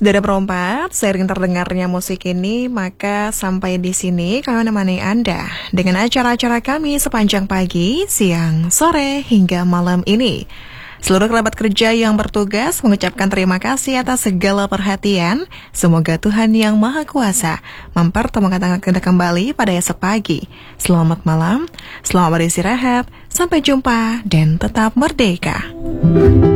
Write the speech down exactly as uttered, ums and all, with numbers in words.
Saudara perempat, sering terdengarnya musik ini, maka sampai di sini kami menemani Anda dengan acara-acara kami sepanjang pagi, siang, sore, hingga malam ini. Seluruh kerabat kerja yang bertugas mengucapkan terima kasih atas segala perhatian. Semoga Tuhan Yang Maha Kuasa mempertemukan kita kembali pada esok pagi. Selamat malam, selamat beristirahat, sampai jumpa, dan tetap merdeka.